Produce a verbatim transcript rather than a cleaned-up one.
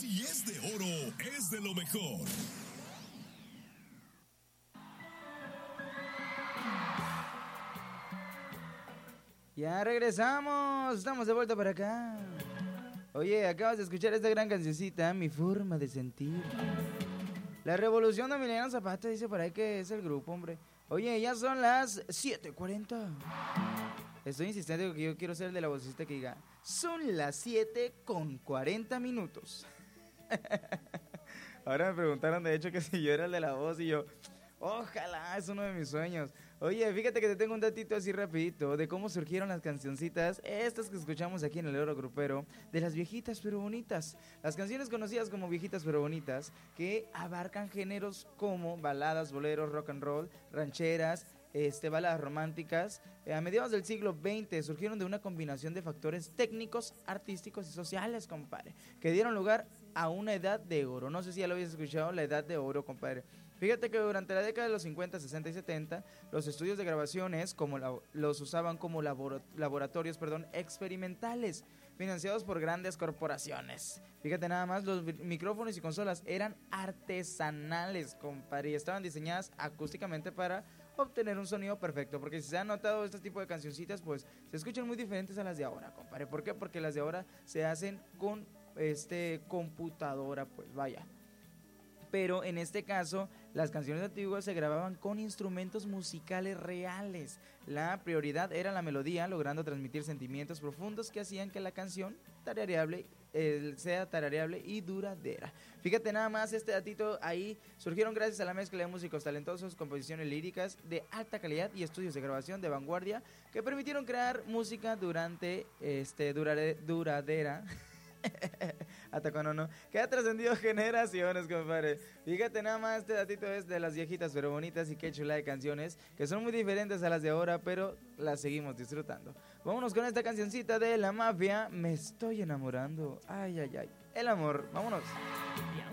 Si es de oro, es de lo mejor. Ya regresamos, estamos de vuelta para acá. Oye, acabas de escuchar esta gran cancioncita, Mi Forma de Sentir. La Revolución de Emiliano Zapata dice por ahí que es el grupo, hombre. Oye, ya son las siete cuarenta. Estoy insistente porque yo quiero ser el de la vocecita que diga, son las siete con cuarenta minutos. Ahora me preguntaron de hecho que si yo era el de la voz y yo, ojalá, es uno de mis sueños. Oye, fíjate que te tengo un datito así rapidito de cómo surgieron las cancioncitas, estas que escuchamos aquí en el Oro Grupero, de las viejitas pero bonitas. Las canciones conocidas como viejitas pero bonitas, que abarcan géneros como baladas, boleros, rock and roll, rancheras, este, baladas románticas. Eh, a mediados del siglo veinte surgieron de una combinación de factores técnicos, artísticos y sociales, compadre, que dieron lugar a una edad de oro. No sé si ya lo habías escuchado, la edad de oro, compadre. Fíjate que durante la década de los cincuenta, sesenta y setenta, los estudios de grabaciones como la, los usaban como labor, laboratorios perdón, experimentales, financiados por grandes corporaciones. Fíjate nada más, los micrófonos y consolas eran artesanales, compadre, y estaban diseñadas acústicamente para obtener un sonido perfecto, porque si se han notado este tipo de cancioncitas, pues se escuchan muy diferentes a las de ahora, compadre. ¿Por qué? Porque las de ahora se hacen con este computadora, pues vaya. Pero en este caso, las canciones antiguas se grababan con instrumentos musicales reales. La prioridad era la melodía, logrando transmitir sentimientos profundos que hacían que la canción tarareable, eh, sea tarareable y duradera. Fíjate nada más, este datito ahí surgieron gracias a la mezcla de músicos talentosos, composiciones líricas de alta calidad y estudios de grabación de vanguardia que permitieron crear música durante este durare, duradera. Hasta cuando no, que ha trascendido generaciones, compadre. Fíjate nada más, este datito es de las viejitas pero bonitas y qué chula de canciones, que son muy diferentes a las de ahora, pero las seguimos disfrutando. Vámonos con esta cancioncita de La Mafia, Me Estoy Enamorando. Ay, ay, ay, el amor, vámonos.